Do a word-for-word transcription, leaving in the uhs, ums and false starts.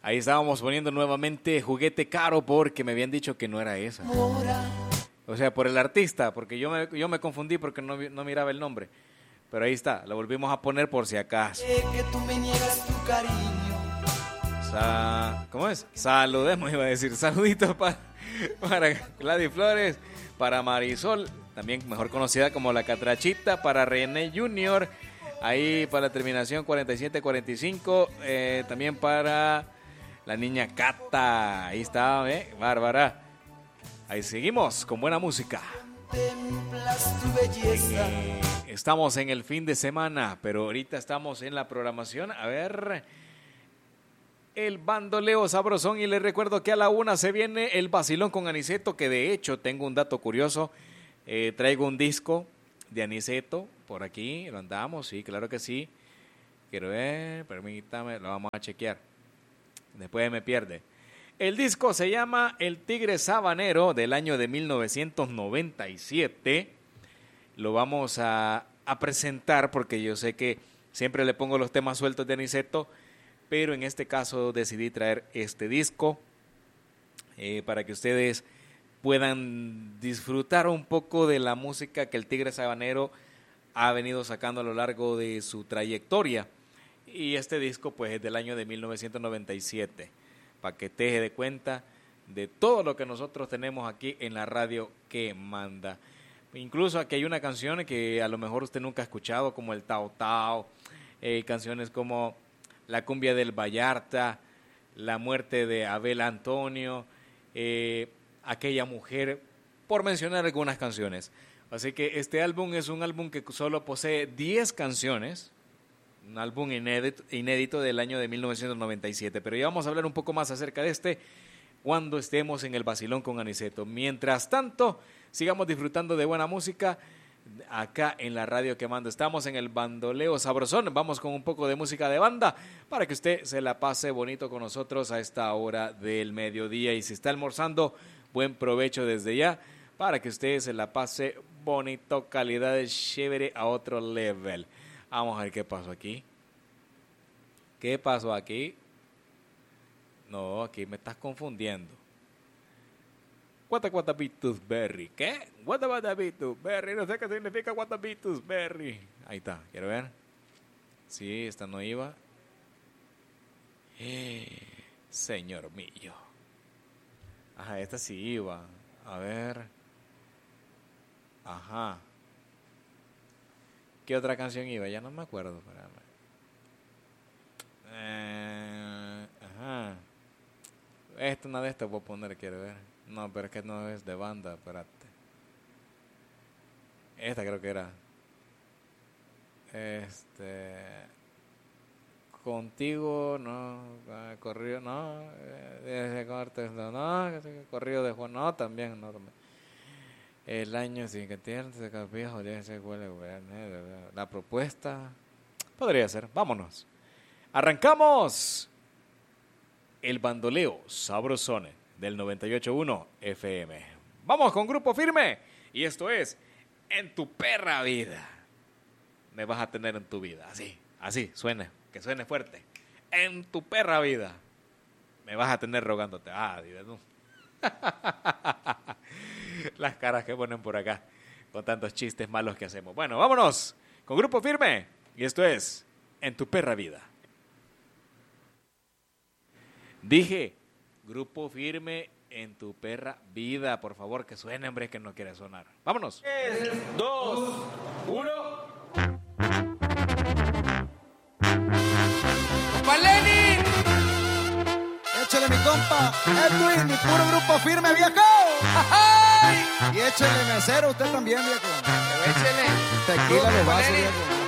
Ahí estábamos poniendo nuevamente Juguete Caro porque me habían dicho que no era esa. O sea, por el artista, porque yo me, yo me confundí porque no, no miraba el nombre. Pero ahí está, lo volvimos a poner por si acaso. Que tú me niegas tu cariño. Sa- ¿Cómo es? Saludemos, iba a decir. Saluditos para, para Gladys Flores, para Marisol, también mejor conocida como La Catrachita, para René Junior, ahí para la terminación cuarenta y siete cuarenta y cinco, eh, también para la niña Cata, ahí está, ¿eh? Bárbara. Ahí seguimos con buena música. Contemplas tu belleza. Eh, estamos en el fin de semana, pero ahorita estamos en la programación. A ver, el bandoleo sabrosón. Y les recuerdo que a la una se viene el vacilón con Aniceto, que de hecho tengo un dato curioso. Eh, traigo un disco de Aniceto por aquí, lo andamos, sí, claro que sí. Quiero ver, permítame, lo vamos a chequear. Después me pierde. El disco se llama El Tigre Sabanero, del año de mil novecientos noventa y siete. Lo vamos a, a presentar porque yo sé que siempre le pongo los temas sueltos de Aniceto, pero en este caso decidí traer este disco eh, para que ustedes puedan disfrutar un poco de la música que el Tigre Sabanero ha venido sacando a lo largo de su trayectoria. Y este disco pues es del año de mil novecientos noventa y siete. Para que te dé cuenta de todo lo que nosotros tenemos aquí en la radio que manda. Incluso aquí hay una canción que a lo mejor usted nunca ha escuchado, como el Tao Tao, eh, canciones como La Cumbia del Vallarta, La Muerte de Abel Antonio, eh, Aquella Mujer, por mencionar algunas canciones. Así que este álbum es un álbum que solo posee diez canciones, un álbum inédito, inédito del año de mil novecientos noventa y siete, pero ya vamos a hablar un poco más acerca de este cuando estemos en el vacilón con Aniceto. Mientras tanto, sigamos disfrutando de buena música acá en la radio que manda. Estamos en el bandoleo sabrosón, vamos con un poco de música de banda para que usted se la pase bonito con nosotros a esta hora del mediodía, y si está almorzando, buen provecho desde ya para que usted se la pase bonito, calidad chévere a otro level. Vamos a ver qué pasó aquí. ¿Qué pasó aquí? No, aquí me estás confundiendo. Guataguatabitus berry. ¿Qué? Guataguatabitus berry. No sé qué significa guatabitus berry. Ahí está. ¿Quiero ver? Sí, esta no iba. Eh, señor mío. Ajá, esta sí iba. A ver. Ajá. ¿Qué otra canción iba? Ya no me acuerdo. Eh, ajá. Esta, una de estas voy a poner, quiero ver. No, pero es que no es de banda, espérate. Esta creo que era. Este. Contigo, no. Eh, corrido, no. Eh, ese corte, no, no. Corrido de Juan, no, también, no, también. El año sin que tiene ese viejo, se huele, la propuesta podría ser. Vámonos. Arrancamos el bandoleo sabrosone del noventa y ocho punto uno F M. Vamos con Grupo Firme y esto es En tu perra vida. Me vas a tener en tu vida, así, así, suene, que suene fuerte. En tu perra vida. Me vas a tener rogándote. Ah, Dios mío. Las caras que ponen por acá con tantos chistes malos que hacemos. Bueno, vámonos con Grupo Firme y esto es En tu perra vida. Dije Grupo Firme En tu perra vida. Por favor, que suene, hombre, que no quiere sonar. Vámonos. tres, dos, uno. ¡Compa Lenny! Échale, mi compa Edwin, mi puro Grupo Firme, viejo. ¡Ay! Y échale mesero usted también, viejo. Échale. Tequila de vaso, viejo.